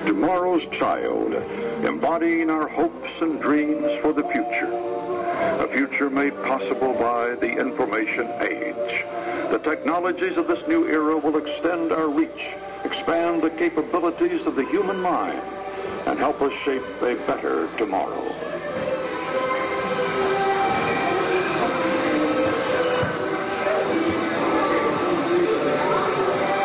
tomorrow's child, embodying our hopes and dreams for the future. A future made possible by the information age. The technologies of this new era will extend our reach, expand the capabilities of the human mind, and help us shape a better tomorrow.